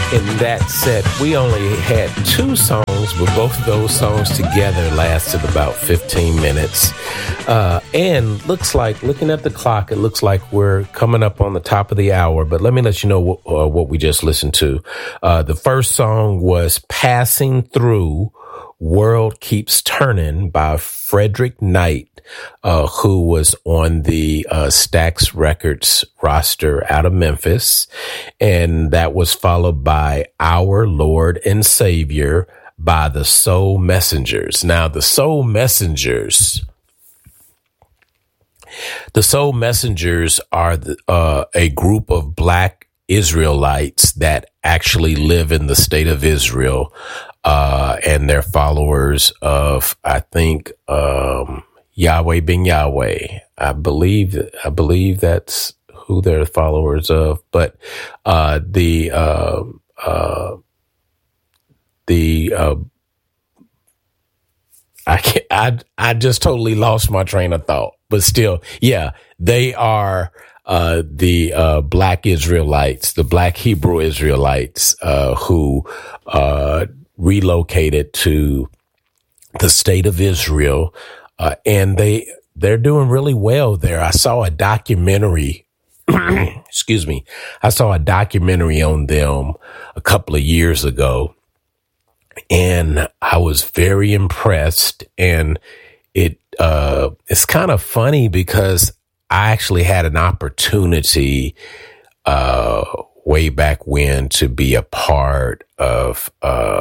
In that set, we only had 2 songs, but both of those songs together lasted about 15 minutes. And looking at the clock, it looks like we're coming up on the top of the hour. But let me let you know what we just listened to. The first song was Passing Through, World Keeps Turning by Frederick Knight, who was on the Stax Records roster out of Memphis. And that was followed by Our Lord and Savior by the Soul Messengers. Now, the Soul Messengers are a group of Black Israelites that actually live in the state of Israel, and they're followers of, I think, Yahweh ben Yahweh. I believe that's who they're followers of. But I just totally lost my train of thought. But still, yeah, they are the Black Israelites, the Black Hebrew Israelites, who relocated to the state of Israel. And they're doing really well there. I saw a documentary, excuse me. I saw a documentary on them a couple of years ago, and I was very impressed. And it's kind of funny because I actually had an opportunity, way back when, to be a part of,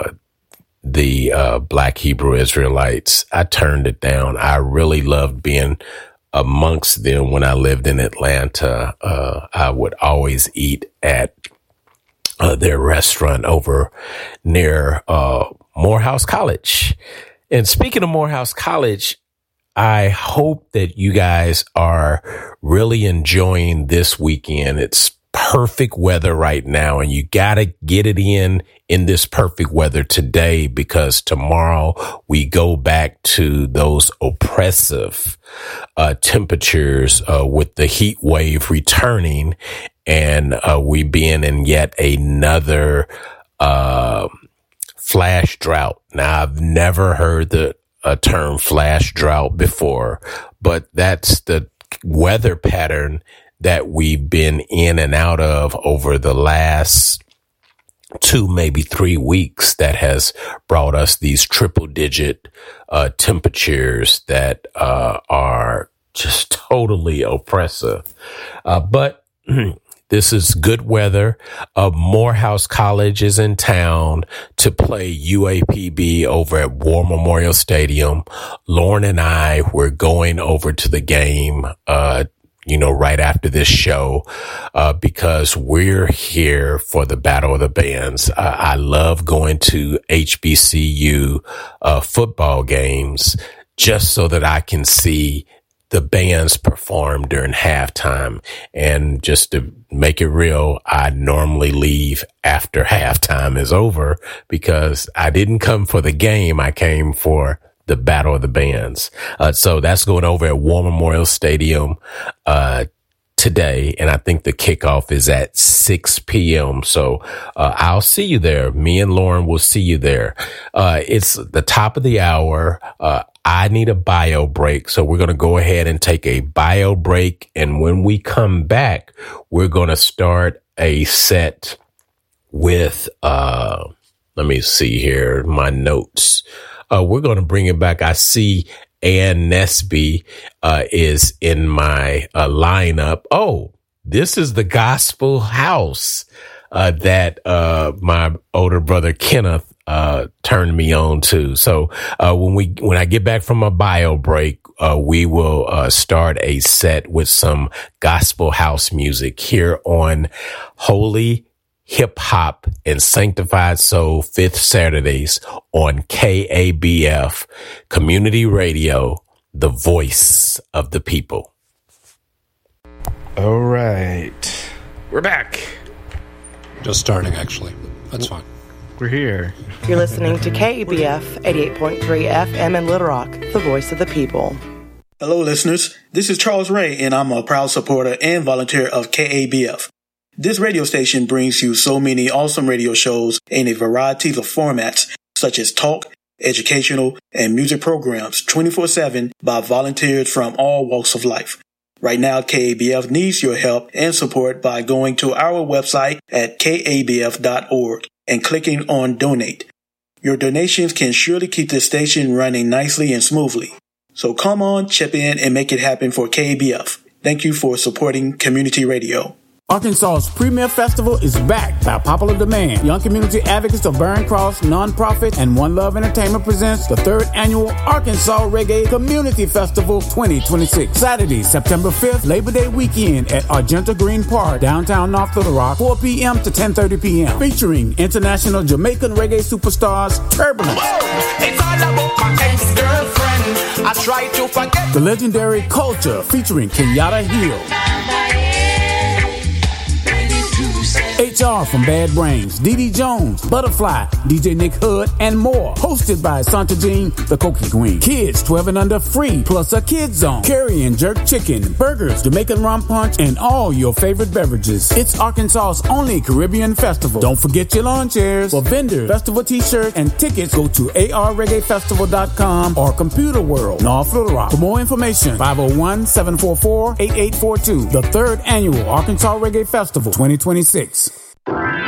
the Black Hebrew Israelites. I turned it down. I really loved being amongst them when I lived in Atlanta. I would always eat at their restaurant over near Morehouse College. And speaking of Morehouse College, I hope that you guys are really enjoying this weekend. It's perfect weather right now, and you got to get it in this perfect weather today, because tomorrow we go back to those oppressive temperatures with the heat wave returning, and we being in yet another flash drought. Now, I've never heard the term flash drought before, but that's the weather pattern that we've been in and out of over the last 2, maybe 3 weeks, that has brought us these triple digit temperatures that are just totally oppressive. But this is good weather. Morehouse College is in town to play UAPB over at War Memorial Stadium. Lauren and I were going over to the game, right after this show, because we're here for the Battle of the Bands. I love going to HBCU football games just so that I can see the bands perform during halftime. And just to make it real, I normally leave after halftime is over, because I didn't come for the game. I came for the Battle of the Bands. So that's going over at War Memorial Stadium today, and I think the kickoff is at 6 p.m. So I'll see you there. Me and Lauren will see you there. It's the top of the hour. I need a bio break, so we're going to go ahead and take a bio break, and when we come back, we're going to start a set with let me see here, my notes. We're going to bring it back. I see Ann Nesby is in my lineup. Oh, this is the Gospel House that my older brother Kenneth turned me on to. So when I get back from a bio break, we will start a set with some Gospel House music here on Holy Hip Hop and Sanctified Soul, 5th Saturdays on KABF Community Radio, the voice of the people. All right. We're back. Just starting, actually. That's fine. We're here. You're listening to KABF 88.3 FM in Little Rock, the voice of the people. Hello, listeners. This is Charles Ray, and I'm a proud supporter and volunteer of KABF. This radio station brings you so many awesome radio shows in a variety of formats, such as talk, educational, and music programs 24/7 by volunteers from all walks of life. Right now, KABF needs your help and support by going to our website at kabf.org and clicking on Donate. Your donations can surely keep this station running nicely and smoothly. So come on, chip in and make it happen for KABF. Thank you for supporting community radio. Arkansas's premier festival is back by popular demand. Young community advocates of Barron Cross Nonprofit and One Love Entertainment presents the 3rd annual Arkansas Reggae Community Festival 2026. Saturday, September 5th, Labor Day weekend at Argenta Green Park, downtown North Little Rock, 4 p.m. to 10:30 p.m. Featuring international Jamaican reggae superstars Turbulence. It's all about my ex-girlfriend. I try to forget. The legendary Culture featuring Kenyatta Hill. HR from Bad Brains, Dee Jones, Butterfly, DJ Nick Hood, and more. Hosted by Santa Jean, the Cokie Queen. Kids 12 and under free, plus a kids zone. Curry and jerk chicken, burgers, Jamaican rum punch, and all your favorite beverages. It's Arkansas's only Caribbean festival. Don't forget your lawn chairs. For vendors, festival t-shirts, and tickets, go to arreggaefestival.com or Computer World, North Little Rock. For more information, 501-744-8842. The 3rd annual Arkansas Reggae Festival 2026.